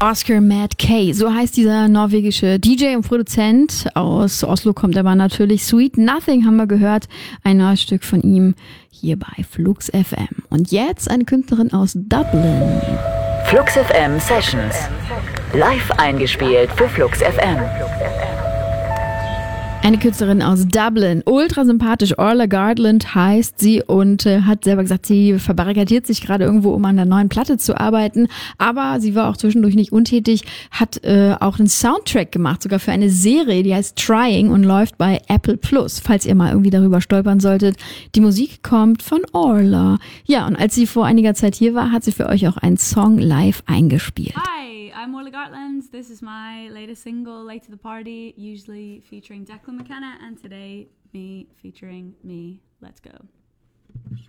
Oscar Matt Kay, so heißt dieser norwegische DJ und Produzent. Aus Oslo kommt aber natürlich. Sweet Nothing haben wir gehört, ein neues Stück von ihm hier bei Flux FM. Und jetzt eine Künstlerin aus Dublin. Flux FM Sessions, live eingespielt für Flux FM. Eine Künstlerin aus Dublin, ultra sympathisch, Orla Gartland heißt sie und hat selber gesagt, sie verbarrikadiert sich gerade irgendwo, um an der neuen Platte zu arbeiten, aber sie war auch zwischendurch nicht untätig, hat auch einen Soundtrack gemacht, sogar für eine Serie, die heißt Trying und läuft bei Apple Plus, falls ihr mal irgendwie darüber stolpern solltet. Die Musik kommt von Orla. Ja, und als sie vor einiger Zeit hier war, hat sie für euch auch einen Song live eingespielt. Hi, I'm Orla Gartland. This is my latest single, Late to the Party, usually featuring Declan McKenna, and today me featuring me. Let's go.